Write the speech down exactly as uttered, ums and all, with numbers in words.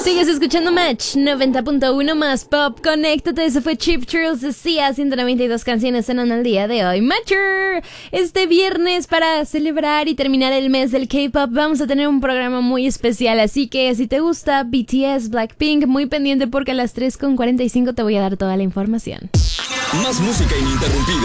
Sigues escuchando Match noventa punto uno más pop. Conéctate, eso fue Cheap Thrills de Sia. ciento noventa y dos canciones suenan al día de hoy. Matcher, este viernes para celebrar y terminar el mes del K-pop vamos a tener un programa muy especial, así que si te gusta B T S, Blackpink, muy pendiente porque a las tres con cuarenta y cinco te voy a dar toda la información. Más música ininterrumpida.